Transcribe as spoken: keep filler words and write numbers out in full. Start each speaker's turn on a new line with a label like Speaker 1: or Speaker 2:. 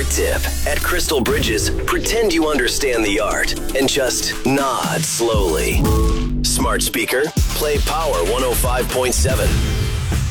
Speaker 1: art tip. At Crystal Bridges, pretend you understand the art and just nod slowly. Smart speaker, play Power one oh five point seven.